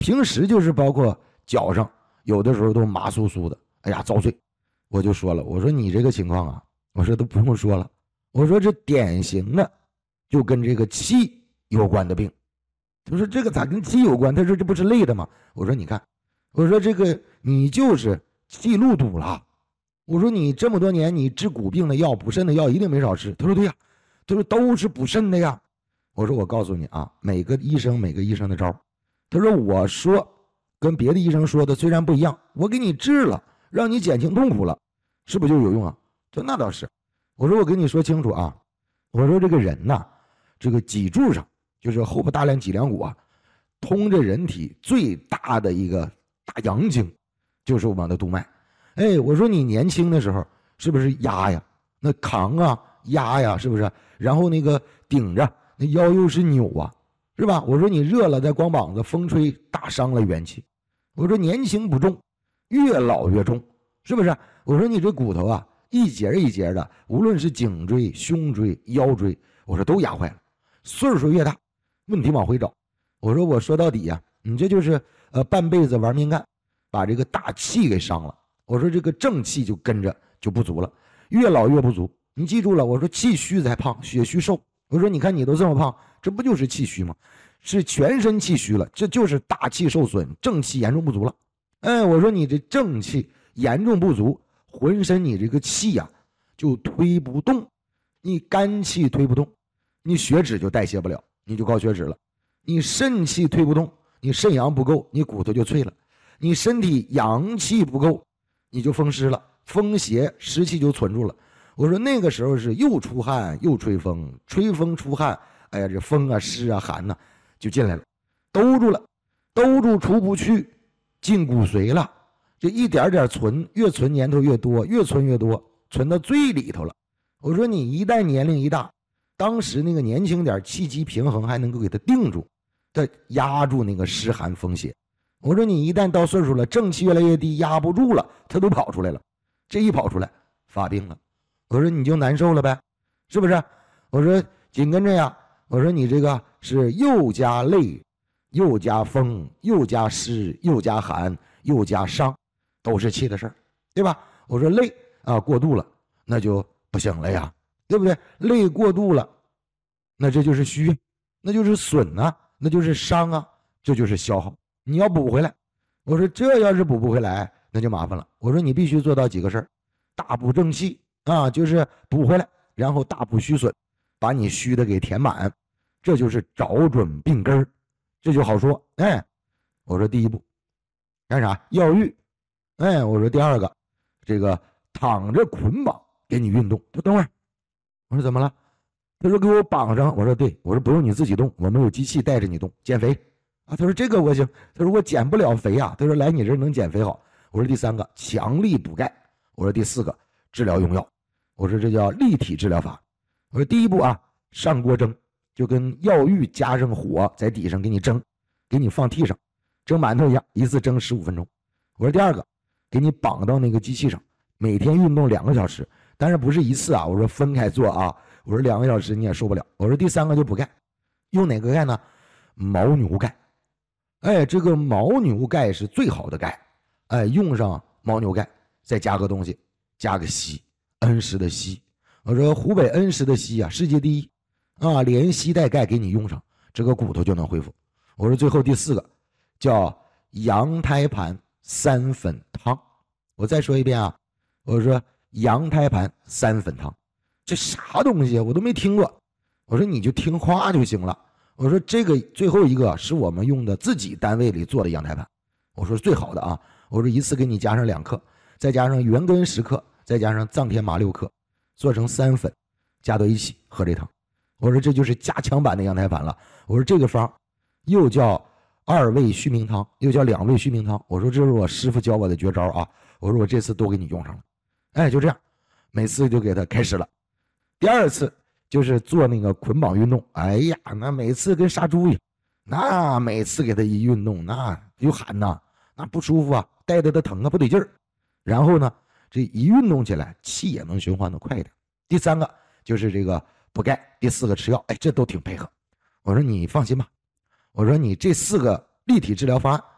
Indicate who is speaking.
Speaker 1: 平时就是包括脚上有的时候都麻酥酥的，哎呀遭罪。我就说了，我说你这个情况啊，我说都不用说了，我说这典型的就跟这个气有关的病。他说这个咋跟气有关？他说这不是累的吗？我说你看，我说这个你就是气路堵了。我说你这么多年你治骨病的药补肾的药一定没少吃。他说对呀，他说都是补肾的呀。我说我告诉你啊，每个医生的招。他说我说跟别的医生说的虽然不一样，我给你治了，让你减轻痛苦了，是不是就有用啊？他说那倒是。我说我跟你说清楚啊，我说这个人呐，这个脊柱上就是后部大梁脊梁骨啊，通着人体最大的一个大阳经，就是我们的督脉。哎，我说你年轻的时候是不是压呀？那扛啊压呀，是不是？然后那个顶着，那腰又是扭啊，是吧？我说你热了在光膀子，风吹打伤了元气。我说年轻不重，越老越重，是不是？我说你这骨头啊，一节一节的，无论是颈椎、胸椎、腰椎，我说都压坏了。岁数越大，问题往回找。我说我说到底呀，你这就是半辈子玩命干，把这个大气给伤了。我说这个正气就跟着就不足了，越老越不足。你记住了，我说气虚才胖，血虚瘦。我说你看你都这么胖，这不就是气虚吗？是全身气虚了，这就是大气受损，正气严重不足了。哎，我说你这正气严重不足，浑身你这个气呀就推不动，你肝气推不动，你血脂就代谢不了，你就高血脂了。你肾气推不动，你肾阳不够，你骨头就脆了。你身体阳气不够，你就风湿了，风邪湿气就存住了。我说那个时候是又出汗又吹风，吹风出汗，哎呀这风啊湿啊寒呐就进来了，兜住了，兜住出不去，进骨髓了，这一点点存，越存年头越多，越存越多，存到最里头了。我说你一旦年龄一大，当时那个年轻点气机平衡还能够给它定住，它压住那个湿寒风邪。我说你一旦到岁数了，正气越来越低，压不住了，它都跑出来了，这一跑出来发病了。我说你就难受了呗，是不是？我说紧跟着呀，我说你这个是又加累，又加风，又加湿，又加寒，又加伤，都是气的事儿，对吧？我说累啊过度了，那就不行了呀，对不对？累过度了，那这就是虚，那就是损啊，那就是伤啊，这就是消耗，你要补回来。我说这要是补不回来，那就麻烦了。我说你必须做到几个事儿：大补正气啊，就是补回来，然后大补虚损，把你虚的给填满，这就是找准病根儿，这就好说。哎，我说第一步干啥？药浴。哎，我说第二个，这个躺着捆绑给你运动。他等会儿，我说怎么了？他说给我绑上。我说对，我说不用你自己动，我们有机器带着你动，减肥啊。他说这个我行。他说我减不了肥啊。他说来你这儿能减肥好。我说第三个强力补钙。我说第四个治疗用药。我说这叫立体治疗法。我说第一步啊，上锅蒸，就跟药浴加上火在底上给你蒸，给你放屉上，蒸馒头一样，一次蒸15分钟。我说第二个，给你绑到那个机器上，每天运动2个小时，但是不是一次啊，我说分开做啊。我说2个小时你也受不了。我说第三个就补钙，用哪个钙呢？牦牛钙。哎，这个牦牛钙是最好的钙。哎，用上牦牛钙，再加个东西，加个硒，恩施的硒。我说湖北恩施的硒啊，世界第一啊，连硒带钙给你用上，这个骨头就能恢复。我说最后第四个叫羊胎盘3粉汤。我再说一遍啊，我说羊胎盘3粉汤，这啥东西我都没听过。我说你就听话就行了。我说这个最后一个是我们用的自己单位里做的羊胎盘，我说最好的啊。我说一次给你加上2克，再加上元根10克，再加上藏天麻6克，做成3粉，加到一起喝这汤。我说这就是加强版的羊胎盘了。我说这个方又叫2味续命汤，又叫2味续命汤。我说这是我师傅教我的绝招啊。我说我这次都给你用上了。哎，就这样，每次就给他开始了。第二次就是做那个捆绑运动。哎呀，那每次跟杀猪一样，那每次给他一运动，那有喊呐，那不舒服啊，带着他疼啊，不得劲儿。然后呢，这一运动起来，气也能循环的快一点。第三个就是这个补钙，第四个吃药。哎，这都挺配合。我说你放心吧，我说你这4个立体治疗方案